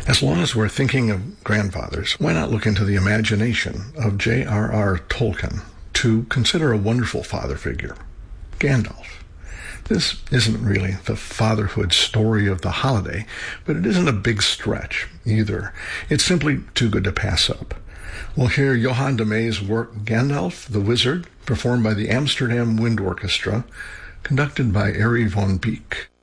As long as we're thinking of grandfathers, why not look into the imagination of J.R.R. Tolkien to consider a wonderful father figure, Gandalf. This isn't really the fatherhood story of the holiday, but it isn't a big stretch either. It's simply too good to pass up. We'll hear Johann de Meij's work Gandalf the Wizard, performed by the Amsterdam Wind Orchestra, conducted by Arie van Beek.